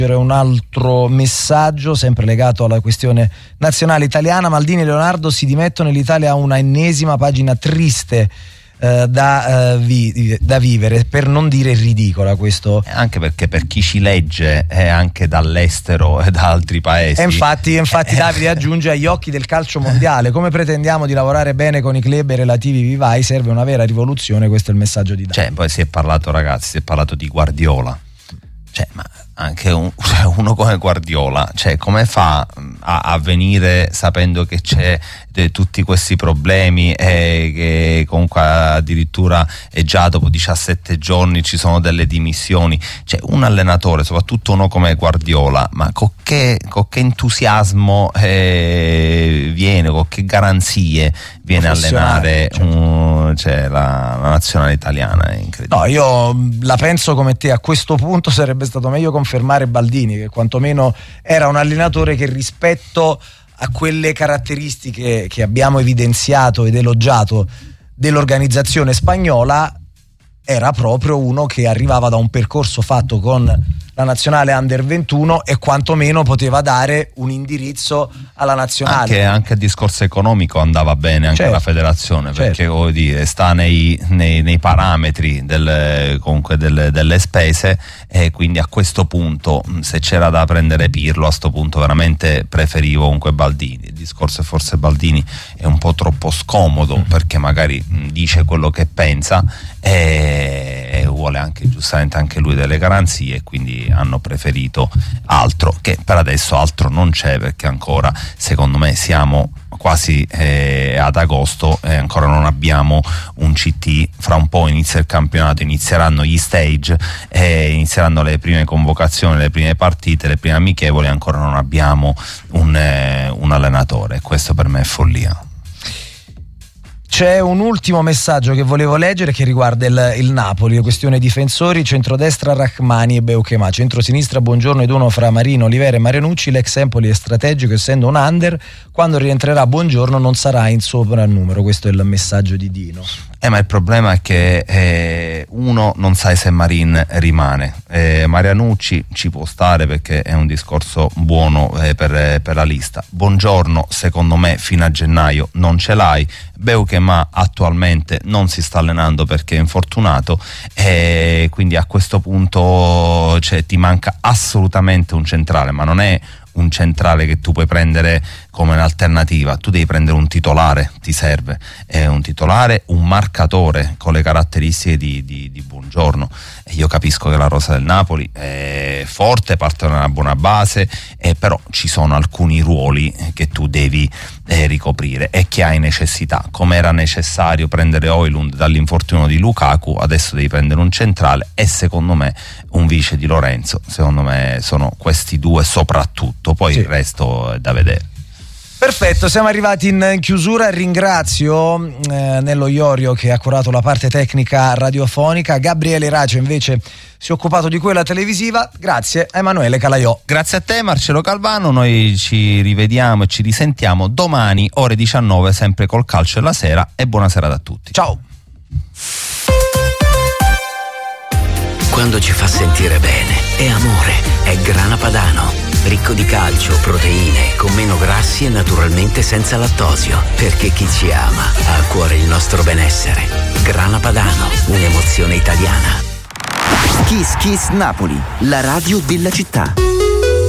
Un altro messaggio sempre legato alla questione nazionale italiana. Maldini e Leonardo si dimettono e l'Italia ha una ennesima pagina triste da vivere, per non dire ridicola. Questo anche perché per chi ci legge è anche dall'estero e da altri paesi, e infatti Davide aggiunge: agli occhi del calcio mondiale, come pretendiamo di lavorare bene con i club e relativi vivai? Serve una vera rivoluzione. Questo è il messaggio di Davide. Poi si è parlato di Guardiola, ma anche uno come Guardiola, come fa a venire sapendo che c'è tutti questi problemi e che comunque addirittura è già dopo 17 giorni ci sono delle dimissioni? Un allenatore, soprattutto uno come Guardiola, ma con che entusiasmo viene, con che garanzie viene a allenare la nazionale italiana? È incredibile. No, io la penso come te. A questo punto sarebbe stato meglio confermare Baldini, che quantomeno era un allenatore che rispetto a quelle caratteristiche che abbiamo evidenziato ed elogiato dell'organizzazione spagnola era proprio uno che arrivava da un percorso fatto con la nazionale Under 21 e quantomeno poteva dare un indirizzo alla nazionale. Anche il discorso economico andava bene anche alla federazione, perché vuol dire, sta nei parametri delle spese, e quindi a questo punto, se c'era da prendere Pirlo, a sto punto veramente preferivo comunque Baldini. Il discorso è forse Baldini è un po' troppo scomodo, perché magari dice quello che pensa e vuole anche giustamente anche lui delle garanzie, quindi hanno preferito altro, che per adesso altro non c'è, perché ancora secondo me siamo quasi ad agosto e ancora non abbiamo un CT. Fra un po' inizia il campionato, inizieranno gli stage, inizieranno le prime convocazioni, le prime partite, le prime amichevoli, ancora non abbiamo un allenatore. Questo per me è follia. C'è un ultimo messaggio che volevo leggere che riguarda il Napoli, la questione difensori: centrodestra Rachmani e Beukema, centrosinistra Buongiorno ed uno fra Marino, Olivera e Marianucci. L'ex Empoli è strategico, essendo un under, quando rientrerà Buongiorno non sarà in soprannumero. Questo è il messaggio di Dino. Ma il problema è che uno non sai se Marin rimane, Marianucci ci può stare perché è un discorso buono per la lista. Buongiorno secondo me fino a gennaio non ce l'hai. Beukema attualmente non si sta allenando perché è infortunato, e quindi a questo punto ti manca assolutamente un centrale, ma non è un centrale che tu puoi prendere come un'alternativa, tu devi prendere un titolare, ti serve un titolare, un marcatore con le caratteristiche di Buongiorno. E io capisco che la rosa del Napoli è forte, parte da una buona base, però ci sono alcuni ruoli che tu devi ricoprire e che hai necessità. Come era necessario prendere Højlund dall'infortunio di Lukaku, adesso devi prendere un centrale e secondo me un vice di Lorenzo. Secondo me sono questi due soprattutto, poi il resto è da vedere. Perfetto, siamo arrivati in chiusura. Ringrazio Nello Iorio che ha curato la parte tecnica radiofonica, Gabriele Racio invece si è occupato di quella televisiva. Grazie a Emanuele Calaiò. Grazie a te Marcello Calvano, noi ci rivediamo e ci risentiamo domani ore 19 sempre col calcio della sera, e buona serata a tutti. Ciao. Quando ci fa sentire bene è amore, è Grana Padano. Ricco di calcio, proteine, con meno grassi e naturalmente senza lattosio. Perché chi ci ama ha a cuore il nostro benessere. Grana Padano, un'emozione italiana. Kiss Kiss Napoli, la radio della città.